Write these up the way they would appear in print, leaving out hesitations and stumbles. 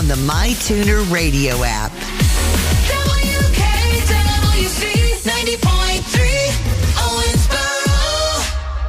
on the MyTuner radio app. WKWC 90.3 Owensboro.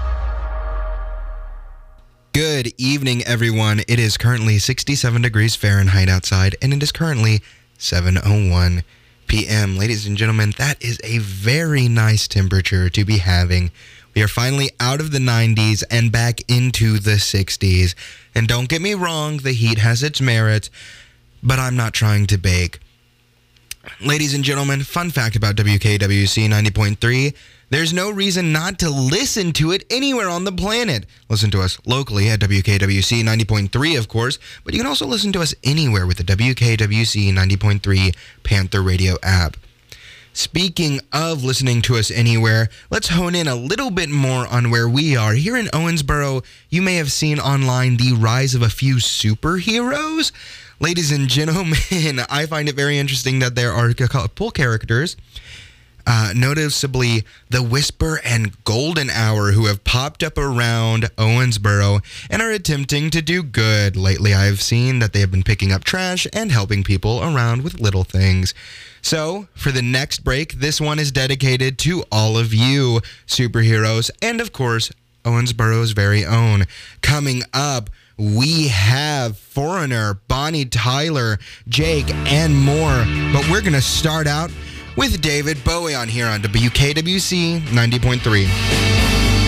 Good evening, everyone. It is currently 67 degrees Fahrenheit outside, and it is currently 7:01 p.m. Ladies and gentlemen, that is a very nice temperature to be having. We are finally out of the 90s and back into the 60s. And don't get me wrong, the heat has its merits, but I'm not trying to bake. Ladies and gentlemen, fun fact about WKWC 90.3, there's no reason not to listen to it anywhere on the planet. Listen to us locally at WKWC 90.3, of course, but you can also listen to us anywhere with the WKWC 90.3 Panther Radio app. Speaking of listening to us anywhere, let's hone in a little bit more on where we are. Here in Owensboro, you may have seen online the rise of a few superheroes. Ladies and gentlemen, I find it very interesting that there are a couple characters, noticeably the Whisper and Golden Hour, who have popped up around Owensboro and are attempting to do good. Lately, I've seen that they have been picking up trash and helping people around with little things. So, for the next break, this one is dedicated to all of you superheroes and, of course, Owensboro's very own. Coming up, we have Foreigner, Bonnie Tyler, Jake, and more. But we're going to start out with David Bowie on here on WKWC 90.3.